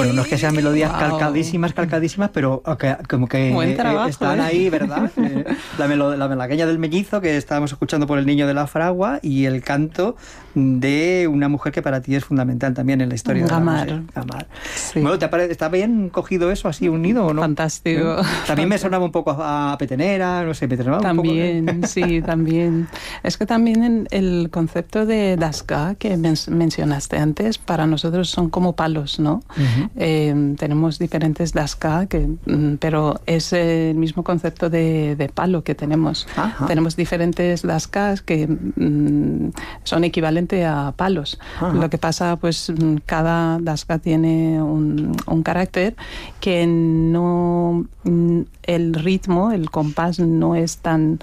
Bueno, no es que sean melodías calcadísimas, pero como que buen trabajo, están ahí, ¿verdad? La malagueña del mellizo que estábamos escuchando por El niño de la fragua y el canto de una mujer que para ti es fundamental también en la historia Gamar. de la música. Gamar. Sí. Bueno, ¿está bien cogido eso así unido o no? Fantástico. También me sonaba un poco a Petenera, no sé, me sonaba también, un poco. Sí, también. Es que también en el concepto de Daska que mencionaste antes, para nosotros son como palos, ¿no? Tenemos diferentes Daska, pero es el mismo concepto de palo que tenemos. Ajá. Tenemos diferentes Daskas que son equivalentes a palos. Ajá. Lo que pasa, pues cada Daska tiene un carácter que no, el ritmo, el compás no es tan